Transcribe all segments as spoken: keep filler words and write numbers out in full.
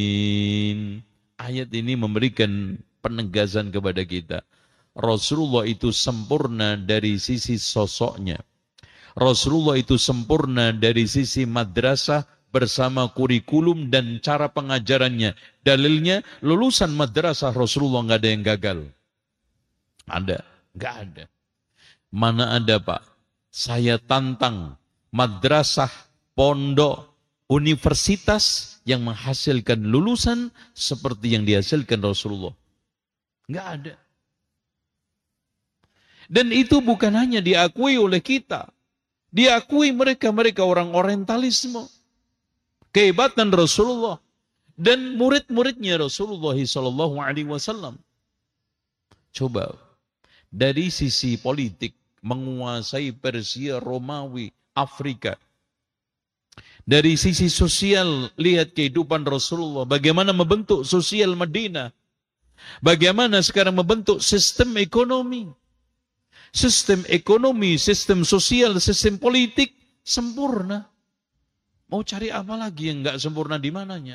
Ayat ini memberikan penegasan kepada kita. Rasulullah itu sempurna dari sisi sosoknya. Rasulullah itu sempurna dari sisi madrasah bersama kurikulum dan cara pengajarannya. Dalilnya, lulusan madrasah Rasulullah nggak ada yang gagal. Ada, nggak ada. Mana ada Pak? Saya tantang madrasah, pondok, universitas yang menghasilkan lulusan seperti yang dihasilkan Rasulullah. Nggak ada. Dan itu bukan hanya diakui oleh kita. Diakui mereka-mereka orang orientalisme. Kehebatan Rasulullah. Dan murid-muridnya Rasulullah shallallahu alaihi wasallam. Coba, dari sisi politik, menguasai Persia, Romawi, Afrika. Dari sisi sosial, lihat kehidupan Rasulullah. Bagaimana membentuk sosial Madinah. Bagaimana sekarang membentuk sistem ekonomi. Sistem ekonomi, sistem sosial, sistem politik sempurna. Mau cari apa lagi yang enggak sempurna di mananya?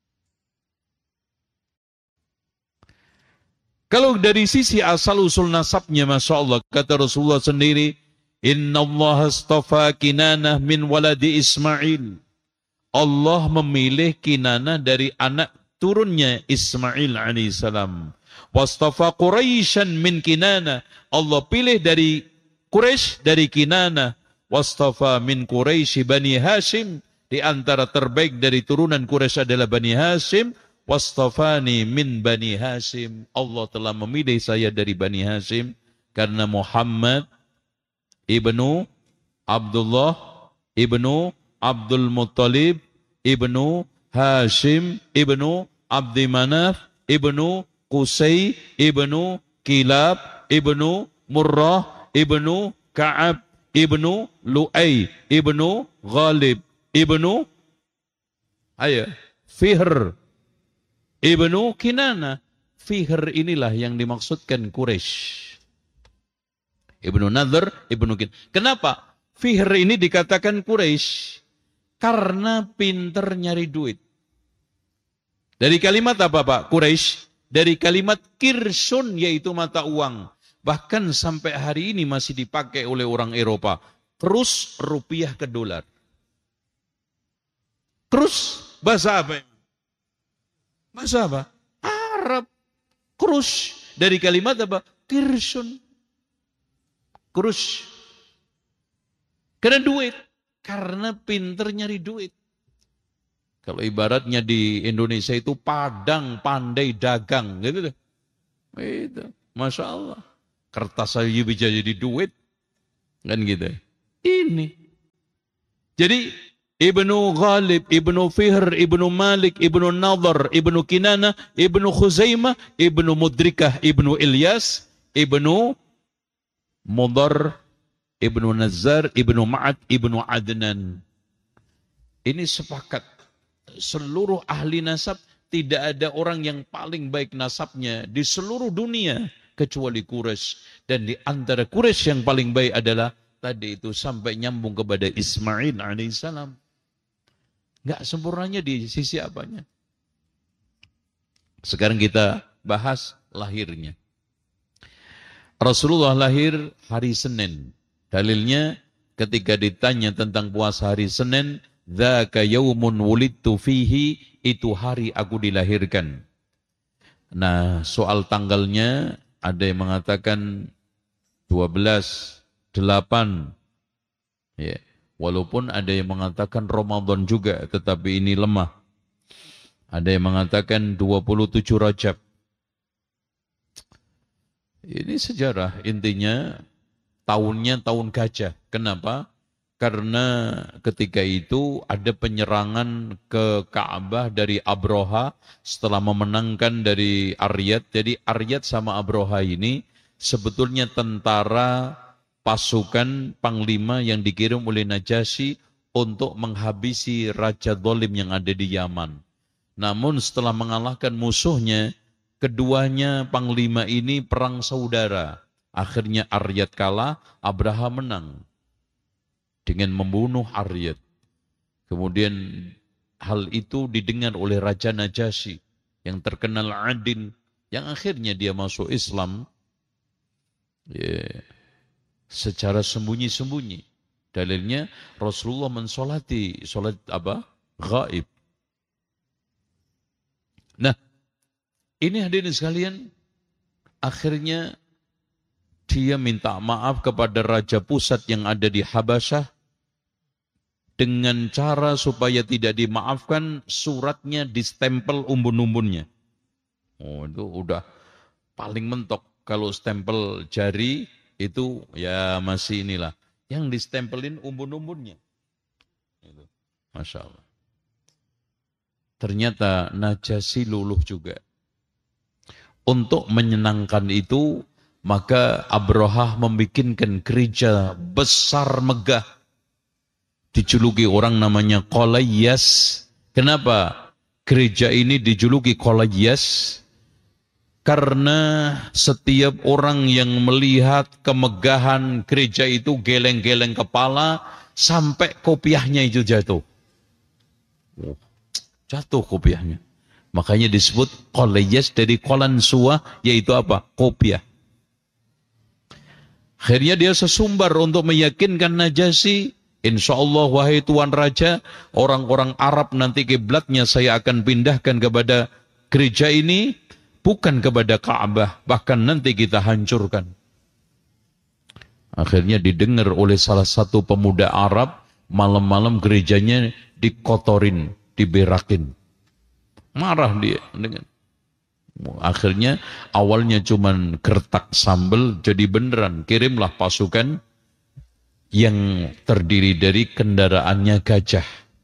Kalau dari sisi asal usul nasabnya, Masya Allah, kata Rasulullah sendiri, Inna Allah astafa Kinanah min waladi Ismail. Allah memilih Kinanah dari anak turunnya Ismail alaihissalam. Wastafa Quraisyan min Kinanah. Allah pilih dari Quraisy, dari Kinanah. Wastafa min Quraisy Bani Hashim. Di antara terbaik dari turunan Quraisy adalah Bani Hashim. Wastafani min Bani Hashim. Allah telah memilih saya dari Bani Hashim. Karena Muhammad ibnu Abdullah ibnu Abdul Muttalib ibnu Hashim ibnu Abdi Manaf ibnu Qusay ibnu Kilab ibnu Murrah ibnu Ka'ab ibnu Lu'ay ibnu Ghalib ibnu ayo Fihr ibnu Kinana. Fihr inilah yang dimaksudkan Quraisy. Ibnu Nadhr ibnu Kinana. Kenapa Fihr ini dikatakan Quraisy? Karena pinter nyari duit. Dari kalimat apa Pak? Quraisy. Dari kalimat kirsun, yaitu mata uang. Bahkan sampai hari ini masih dipakai oleh orang Eropa. Krus rupiah ke dolar. Krus bahasa apa? Bahasa apa? Arab. Krus. Dari kalimat apa? Kirsun. Krus. Karena duit. Karena pinter nyari duit. Kalau ibaratnya di Indonesia itu padang pandai dagang, gitu deh. Itu, Masya Allah. Kertas saja bisa jadi duit, kan gitu. Ini. Jadi Ibnu Ghalib, Ibnu Fihr, Ibnu Malik, Ibnu Nadhr, Ibnu Kinana, Ibnu Khuzaimah, Ibnu Mudrikah, Ibnu Ilyas, Ibnu Mudhar, Ibnu Nazar, Ibnu Ma'ad, Ibnu Adnan. Ini sepakat. Seluruh ahli nasab, tidak ada orang yang paling baik nasabnya di seluruh dunia kecuali Quraisy. Dan di antara Quraisy yang paling baik adalah tadi itu sampai nyambung kepada Ismail alaihissalam. Enggak sempurnanya di sisi apanya. Sekarang kita bahas lahirnya. Rasulullah lahir hari Senin. Dalilnya ketika ditanya tentang puasa hari Senin, dzaka yaumun wulidtu fihi, itu hari aku dilahirkan. Nah, soal tanggalnya ada yang mengatakan dua belas delapan. Ya, walaupun ada yang mengatakan Ramadan juga, tetapi ini lemah. Ada yang mengatakan dua puluh tujuh Rajab. Ini sejarah, intinya tahunnya tahun gajah. Kenapa? Karena ketika itu ada penyerangan ke Ka'bah dari Abroha setelah memenangkan dari Aryad. Jadi Aryad sama Abroha ini sebetulnya tentara pasukan panglima yang dikirim oleh Najasyi untuk menghabisi Raja Zalim yang ada di Yaman. Namun setelah mengalahkan musuhnya, keduanya panglima ini perang saudara. Akhirnya Aryad kalah, Abraha menang dengan membunuh Aryad. Kemudian hal itu didengar oleh Raja Najasyi yang terkenal adil, yang akhirnya dia masuk Islam ya, secara sembunyi-sembunyi. Dalilnya Rasulullah mensolati solat apa? Gaib. Nah, ini hadirin sekalian, akhirnya dia minta maaf kepada Raja Pusat yang ada di Habasyah dengan cara supaya tidak dimaafkan, suratnya distempel umbun-umbunnya. Oh, itu udah paling mentok. Kalau stempel jari itu ya masih inilah. Yang distempelin umbun-umbunnya. Itu. Masya Allah. Ternyata Najasyi luluh juga. Untuk menyenangkan itu, maka Abrahah membikinkan gereja besar megah. Dijuluki orang namanya Qolayyas. Kenapa gereja ini dijuluki Qolayyas? Karena setiap orang yang melihat kemegahan gereja itu geleng-geleng kepala sampai kopiahnya itu jatuh. Oh, jatuh kopiahnya. Makanya disebut Qolayyas dari Qolan Suwa, yaitu apa? Kopiah. Akhirnya dia sesumbar untuk meyakinkan Najasyi, insya Allah wahai Tuan Raja, orang-orang Arab nanti kiblatnya saya akan pindahkan kepada gereja ini, bukan kepada Ka'bah, bahkan nanti kita hancurkan. Akhirnya didengar oleh salah satu pemuda Arab, malam-malam gerejanya dikotorin, diberakin. Marah dia dengan. Akhirnya awalnya cuman gertak sambal, jadi beneran kirimlah pasukan yang terdiri dari kendaraannya gajah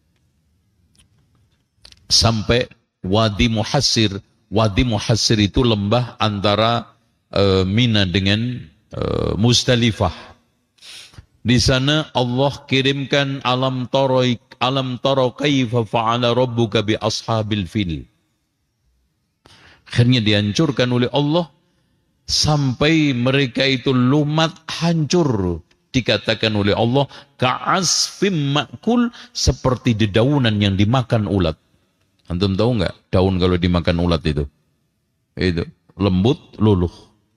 sampai Wadi Muhassir. Wadi Muhassir itu lembah antara uh, Mina dengan uh, Muzdalifah. Di sana Allah kirimkan alam tara alam tara kaifa fa'ala rabbuka bi ashabil fil. Akhirnya dihancurkan oleh Allah sampai mereka itu lumat, hancur. Dikatakan oleh Allah ka'asfim ma'kul, seperti dedaunan yang dimakan ulat. Antum tahu nggak daun kalau dimakan ulat itu? Itu lembut, luluh.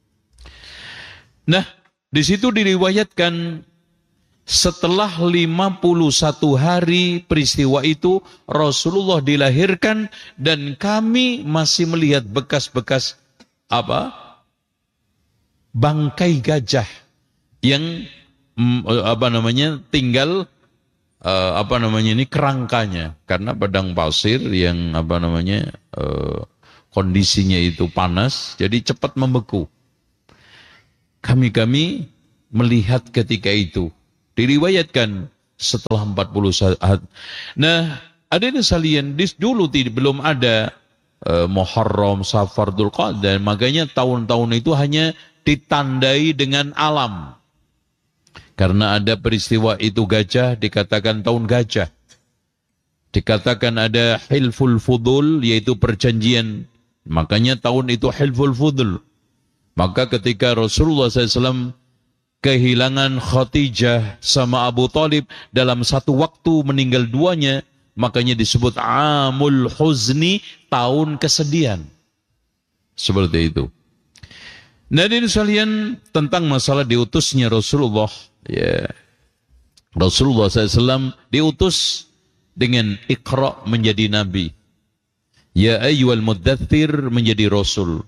Nah, di situ diriwayatkan setelah lima puluh satu hari peristiwa itu Rasulullah dilahirkan dan kami masih melihat bekas-bekas apa? Bangkai gajah yang apa namanya tinggal Uh, apa namanya ini kerangkanya, karena padang pasir yang apa namanya uh, kondisinya itu panas, jadi cepat membeku. Kami-kami melihat ketika itu, diriwayatkan setelah empat puluh saat. Nah, hadirin sekalian, dulu belum ada uh, Muharram, Safar, Dzulqa'dah, makanya tahun-tahun itu hanya ditandai dengan alam. Karena ada peristiwa itu gajah, dikatakan tahun gajah. Dikatakan ada Hilful Fudul, yaitu perjanjian. Makanya tahun itu Hilful Fudul. Maka ketika Rasulullah shallallahu alaihi wasallam kehilangan Khadijah sama Abu Talib, dalam satu waktu meninggal duanya, makanya disebut Amul Huzni, tahun kesedihan. Seperti itu. Nah, ini sekalian tentang masalah diutusnya Rasulullah. Ya, Rasulullah shallallahu alaihi wasallam diutus dengan Iqra menjadi nabi, ya ayyuhal muddaththir menjadi rasul.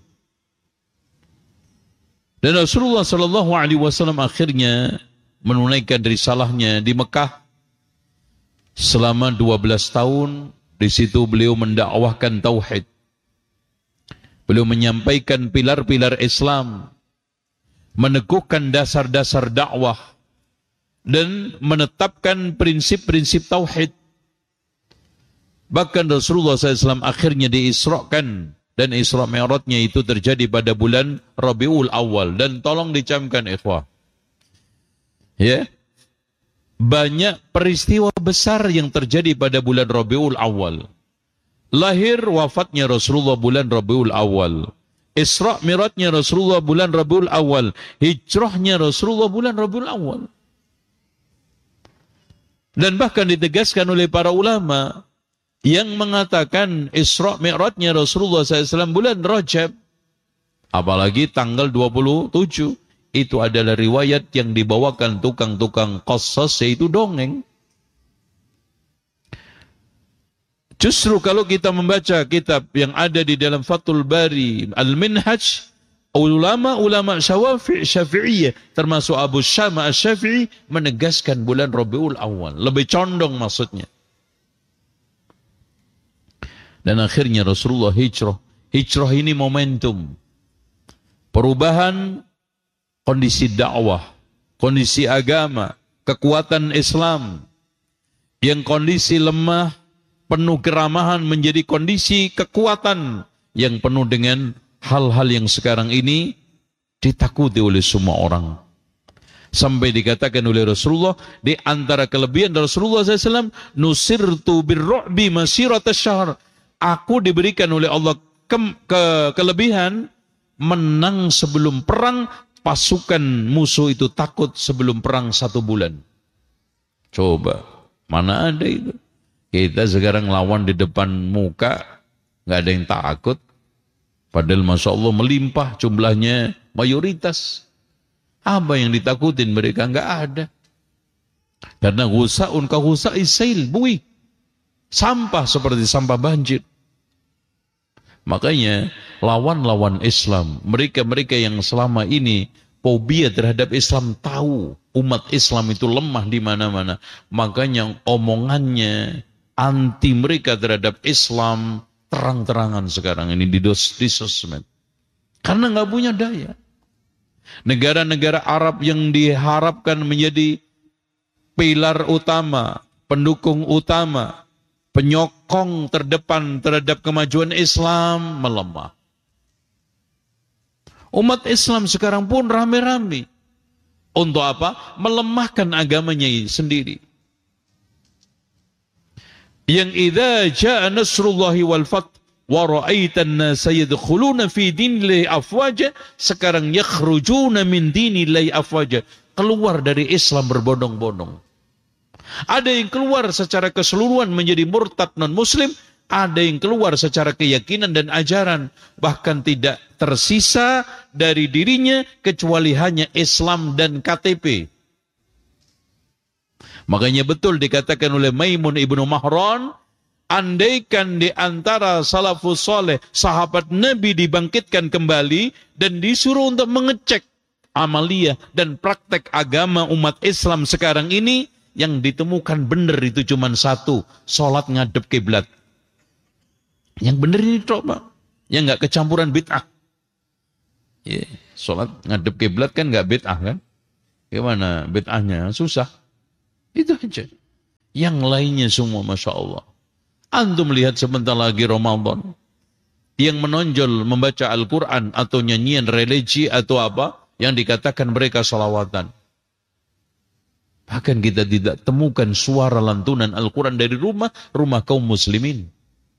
Dan Rasulullah shallallahu alaihi wasallam akhirnya menunaikan risalahnya di Mekah selama dua belas tahun. Di situ beliau mendakwahkan tauhid. Beliau menyampaikan pilar-pilar Islam, meneguhkan dasar-dasar dakwah, dan menetapkan prinsip-prinsip tauhid. Bahkan Rasulullah shallallahu alaihi wasallam akhirnya diisrakan, dan Isra Mi'rajnya itu terjadi pada bulan Rabiul Awal. Dan tolong dicamkan ikhwah, ya, banyak peristiwa besar yang terjadi pada bulan Rabiul Awal. Lahir wafatnya Rasulullah bulan Rabiul Awal, Isra Mi'rajnya Rasulullah bulan Rabiul Awal, hijrahnya Rasulullah bulan Rabiul Awal. Dan bahkan ditegaskan oleh para ulama, yang mengatakan Isra Mi'rajnya Rasulullah shallallahu alaihi wasallam bulan Rajab, apalagi tanggal dua puluh tujuh, itu adalah riwayat yang dibawakan tukang-tukang qasas, yaitu dongeng. Justru kalau kita membaca kitab yang ada di dalam Fathul Bari, Al-Minhaj, ulama-ulama Syafi'iyah, termasuk Abu Syama Asy-Syafi'i, menegaskan bulan Rabiul Awal. Lebih condong maksudnya. Dan akhirnya Rasulullah hijrah. Hijrah ini momentum. Perubahan kondisi dakwah, kondisi agama, kekuatan Islam. Yang kondisi lemah, penuh keramahan menjadi kondisi kekuatan yang penuh dengan hal-hal yang sekarang ini ditakuti oleh semua orang. Sampai dikatakan oleh Rasulullah, di antara kelebihan Rasulullah shallallahu alaihi wasallam, nusirtu birru'bi masirata syahr. Aku diberikan oleh Allah ke, ke kelebihan menang sebelum perang, pasukan musuh itu takut sebelum perang satu bulan. Coba, mana ada itu? Kita sekarang lawan di depan muka, nggak ada yang takut. Padahal Masya Allah melimpah jumlahnya mayoritas. Apa yang ditakutin mereka? Nggak ada. Karena husa'un ka husa'i sail, buih. Sampah seperti sampah banjir. Makanya lawan-lawan Islam, mereka-mereka yang selama ini fobia terhadap Islam, tahu umat Islam itu lemah di mana-mana. Makanya omongannya anti mereka terhadap Islam terang-terangan sekarang ini di, dos, di sosmed. Karena nggak punya daya. Negara-negara Arab yang diharapkan menjadi pilar utama, pendukung utama, penyokong terdepan terhadap kemajuan Islam, melemah. Umat Islam sekarang pun rame-rame. Untuk apa? Melemahkan agamanya sendiri. Yang idza jaa nasrullahi wal fath wa ra'aitan nasa yadkhuluna fi dinillahi afwaja, sekarang yakhrujuna min dinillahi afwaja, keluar dari Islam berbondong-bondong. Ada yang keluar secara keseluruhan menjadi murtad non-muslim, ada yang keluar secara keyakinan dan ajaran, bahkan tidak tersisa dari dirinya kecuali hanya Islam dan K T P. Makanya betul dikatakan oleh Maimun ibnu Mahran, andaikan di antara salafus soleh, sahabat Nabi dibangkitkan kembali dan disuruh untuk mengecek amaliyah dan praktek agama umat Islam sekarang ini, yang ditemukan benar itu cuma satu, sholat ngadep kiblat. Yang benar ini coba, yang nggak kecampuran bid'ah. Ya, sholat ngadep kiblat kan nggak bid'ah kan? Gimana bid'ahnya? Susah. Itu aja. Yang lainnya semua Masya Allah. Antum lihat sebentar lagi Ramadan, yang menonjol membaca Al-Quran atau nyanyian religi atau apa, yang dikatakan mereka salawatan. Bahkan kita tidak temukan suara lantunan Al-Quran dari rumah, rumah kaum muslimin.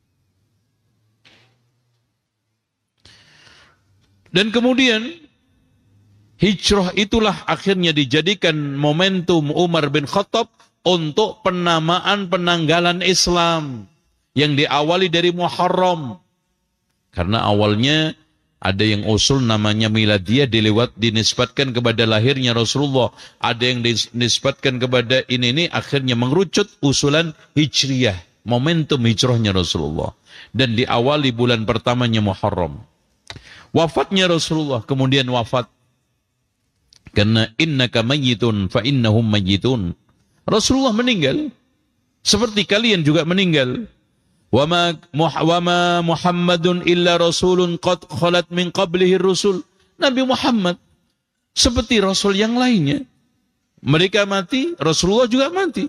Dan kemudian, hijrah itulah akhirnya dijadikan momentum Umar bin Khattab untuk penamaan penanggalan Islam. Yang diawali dari Muharram. Karena awalnya ada yang usul namanya miladiyah, dilewat dinisbatkan kepada lahirnya Rasulullah. Ada yang dinisbatkan kepada ini ini akhirnya mengerucut usulan hijriyah, momentum hijrahnya Rasulullah. Dan diawali bulan pertamanya Muharram. Wafatnya Rasulullah, kemudian wafat. Karena innaka mayyitun fa innahum mayyitun. Rasulullah meninggal seperti kalian juga meninggal. Wa ma Muhammadun illa rasulun qad khalat min qablihi rusul. Nabi Muhammad seperti rasul yang lainnya. Mereka mati, Rasulullah juga mati.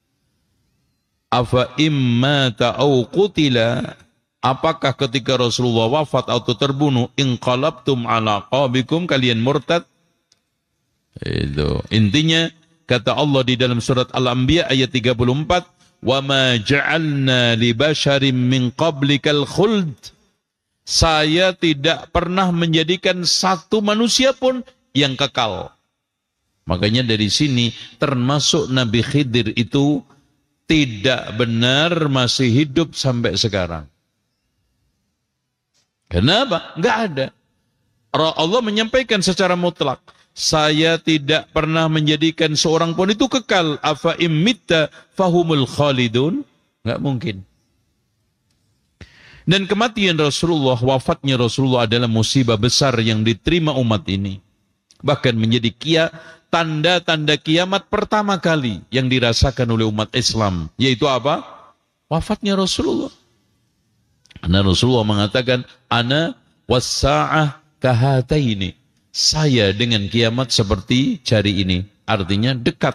Afa imma ta'au qutila, apakah ketika Rasulullah wafat atau terbunuh, inqalabtum ala qabikum, kalian murtad? Itu intinya, kata Allah di dalam surat Al-Anbiya ayat tiga puluh empat, wa ma ja'alna li basharin min qablikal khuld, saya tidak pernah menjadikan satu manusia pun yang kekal. Makanya dari sini termasuk Nabi Khidir itu tidak benar masih hidup sampai sekarang. Kenapa? Enggak ada. Allah menyampaikan secara mutlak, saya tidak pernah menjadikan seorang pun itu kekal. Afa imitta fahumul khalidun? Enggak mungkin. Dan kematian Rasulullah, wafatnya Rasulullah adalah musibah besar yang diterima umat ini. Bahkan menjadi kia, tanda-tanda kiamat pertama kali yang dirasakan oleh umat Islam. Yaitu apa? Wafatnya Rasulullah. Karena Rasulullah mengatakan, ana wassa'ah kahataini. Saya dengan kiamat seperti jari ini. Artinya dekat.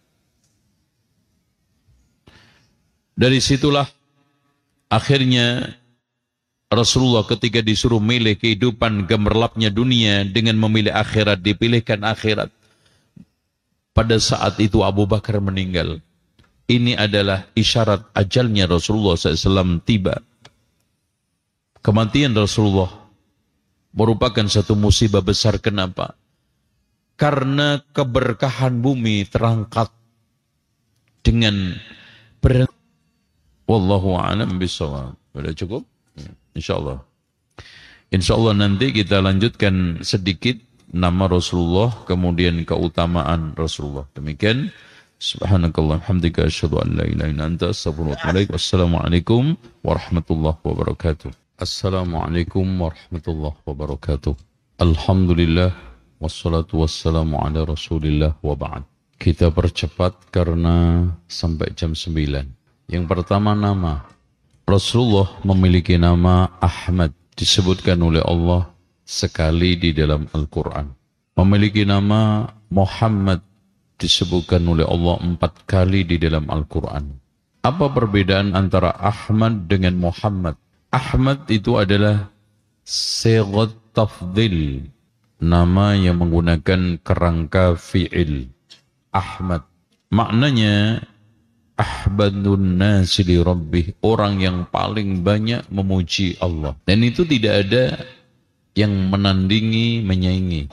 Dari situlah akhirnya Rasulullah ketika disuruh milih kehidupan gemerlapnya dunia dengan memilih akhirat, dipilihkan akhirat. Pada saat itu Abu Bakar meninggal. Ini adalah isyarat ajalnya Rasulullah shallallahu alaihi wasallam tiba. Kematian Rasulullah merupakan satu musibah besar. Kenapa? Karena keberkahan bumi terangkat dengan ber... Wallahu a'lam bishawab. Sudah cukup? InsyaAllah. InsyaAllah nanti kita lanjutkan sedikit nama Rasulullah, kemudian keutamaan Rasulullah. Demikian. Subhanakallah, hamdika, asyhadu an la ilaha illa anta, astaghfiruka wa atubu ilaik. Wassalamualaikum warahmatullahi wabarakatuh. Assalamualaikum warahmatullahi wabarakatuh. Alhamdulillah, wassalatu wassalamu ala rasulillah wa ba'd. Kita percepat karena sampai jam sembilan. Yang pertama nama. Rasulullah memiliki nama Ahmad, disebutkan oleh Allah sekali di dalam Al-Quran. Memiliki nama Muhammad, disebutkan oleh Allah empat kali di dalam Al-Quran. Apa perbedaan antara Ahmad dengan Muhammad? Ahmad itu adalah sighat tafdhil, nama yang menggunakan kerangka fi'il. Ahmad. Maknanya ahbadun nasi li rabbih, orang yang paling banyak memuji Allah. Dan itu tidak ada yang menandingi, menyaingi.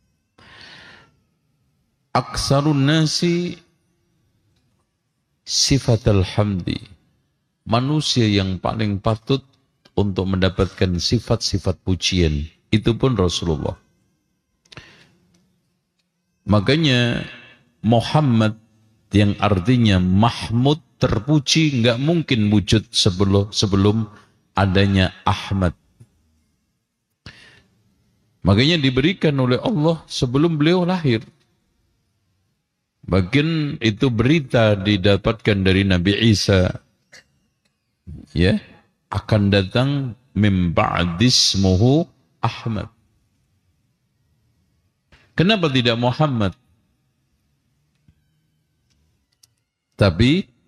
Aksarun nasi sifat alhamdi, manusia yang paling patut untuk mendapatkan sifat-sifat pujian, itu pun Rasulullah. Makanya Muhammad yang artinya Mahmud, terpuji, nggak mungkin wujud sebelum sebelum adanya Ahmad. Makanya diberikan oleh Allah sebelum beliau lahir. Bagian itu berita didapatkan dari Nabi Isa, ya, akan datang mim ba'dismuhu Ahmad. Kenapa tidak Muhammad? Tapi